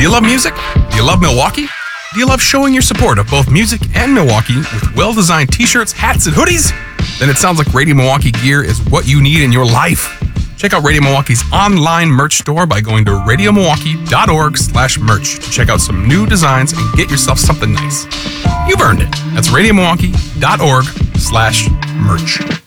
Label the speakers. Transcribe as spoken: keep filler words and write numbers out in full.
Speaker 1: you love music? Do you love Milwaukee? Do you love showing your support of both music and Milwaukee with well-designed t-shirts, hats, and hoodies? Then it sounds like Radio Milwaukee gear is what you need in your life. Check out Radio Milwaukee's online merch store by going to radiomilwaukee.org slash merch to check out some new designs and get yourself something nice. You've earned it. That's radiomilwaukee.org slash merch.